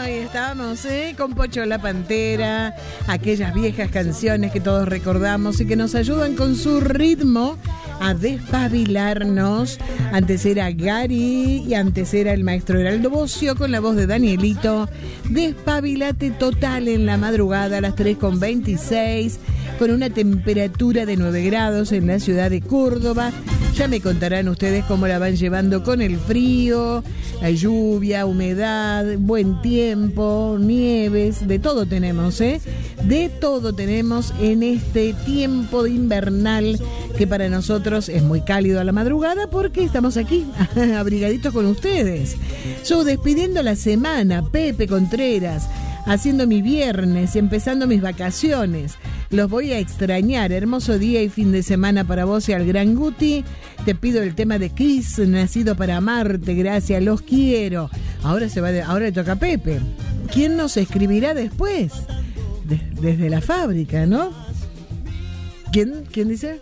ahí estamos, con Pocho la Pantera, aquellas viejas canciones que todos recordamos y que nos ayudan con su ritmo a despabilarnos. Antes era Gary y antes era el maestro Heraldo Bocio con la voz de Danielito. Despabilate total en la madrugada a las 3:26 con una temperatura de 9 grados en la ciudad de Córdoba. Ya me contarán ustedes cómo la van llevando con el frío, la lluvia, humedad, buen tiempo, nieves, de todo tenemos, De todo tenemos en este tiempo de invernal que para nosotros es muy cálido a la madrugada porque estamos aquí, abrigaditos con ustedes. Yo despidiendo la semana, Pepe Contreras, haciendo mi viernes, empezando mis vacaciones. Los voy a extrañar. Hermoso día y fin de semana para vos y al gran Guti. Te pido el tema de Kiss, Nacido para Amarte. Gracias, los quiero. Ahora le toca a Pepe. ¿Quién nos escribirá después? Desde la fábrica, ¿no? ¿Quién dice?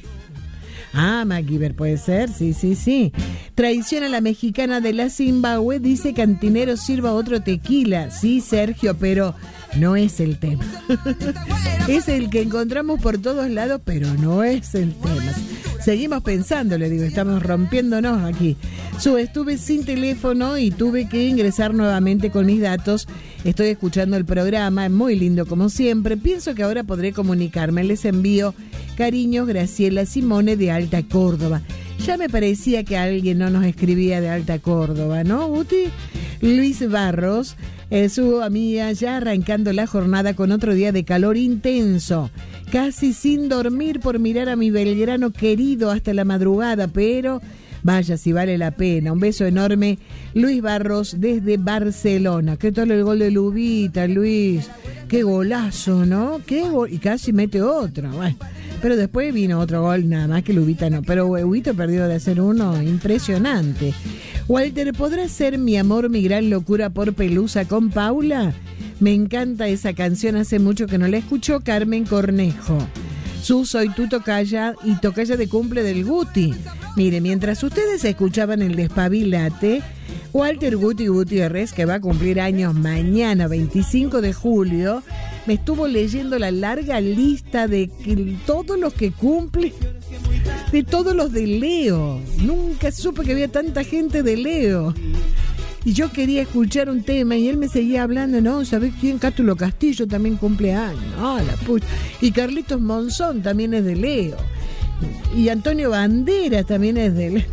Ah, MacGyver puede ser, sí. Traición a la mexicana de la Zimbabue, dice Cantinero sirva otro tequila. Sí, Sergio, pero no es el tema. Es el que encontramos por todos lados, pero no es el tema. Seguimos pensando, le digo, estamos rompiéndonos aquí. Estuve sin teléfono y tuve que ingresar nuevamente con mis datos. Estoy escuchando el programa, muy lindo como siempre. Pienso que ahora podré comunicarme. Les envío cariños, Graciela Simone de Alta Córdoba. Ya me parecía que alguien no nos escribía de Alta Córdoba, ¿no, Guti? Luis Barros, su amiga, ya arrancando la jornada con otro día de calor intenso. Casi sin dormir por mirar a mi Belgrano querido hasta la madrugada, pero vaya si vale la pena. Un beso enorme, Luis Barros desde Barcelona. ¿Qué tal el gol de Lubita, Luis? Qué golazo, ¿no? Y casi mete otro. Bueno, pero después vino otro gol, nada más que Lubita no. Pero Huevito perdió de hacer uno impresionante. Walter, ¿podrá ser Mi amor, mi gran locura por Pelusa con Paula? Me encanta esa canción, hace mucho que no la escuchó. Carmen Cornejo. Soy tu tocaya y tocaya de cumple del Guti. Mire, mientras ustedes escuchaban el Despabilate, Walter Guti Gutiérrez, que va a cumplir años mañana, 25 de julio, me estuvo leyendo la larga lista de todos los que cumplen, de todos los de Leo. Nunca supe que había tanta gente de Leo. Y yo quería escuchar un tema y él me seguía hablando, ¿no? ¿Sabés quién? Cátulo Castillo también cumple años. Ah, la pucha. Y Carlitos Monzón también es de Leo. Y Antonio Banderas también es de Leo.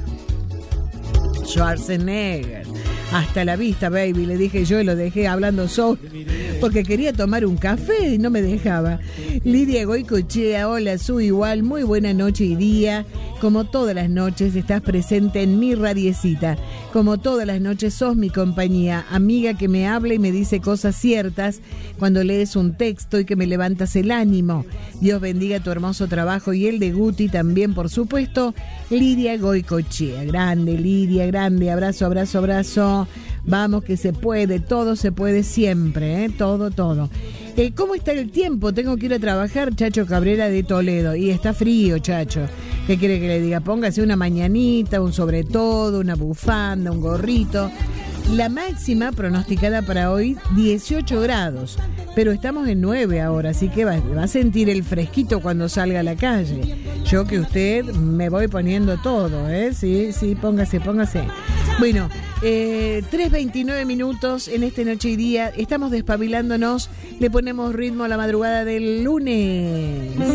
Schwarzenegger. Hasta la vista, baby, le dije yo y lo dejé hablando solo porque quería tomar un café y no me dejaba. Lidia Goicochea, hola, Su igual, muy buena noche y día. Como todas las noches estás presente en mi radiecita. Como todas las noches sos mi compañía, amiga que me habla y me dice cosas ciertas cuando lees un texto y que me levantas el ánimo. Dios bendiga tu hermoso trabajo y el de Guti también, por supuesto. Lidia Goicochea, grande Lidia, grande, abrazo, abrazo, abrazo. Vamos que se puede, todo se puede siempre, todo. ¿Cómo está el tiempo? Tengo que ir a trabajar, Chacho Cabrera de Toledo. Y está frío, Chacho. ¿Qué quiere que le diga? Póngase una mañanita, un sobre todo, una bufanda, un gorrito. La máxima pronosticada para hoy, 18 grados. Pero estamos en 9 ahora, así que va a sentir el fresquito cuando salga a la calle. Yo que usted me voy poniendo todo, Sí, póngase. Bueno, 3:29 minutos en este noche y día. Estamos despabilándonos. Le ponemos ritmo a la madrugada del lunes.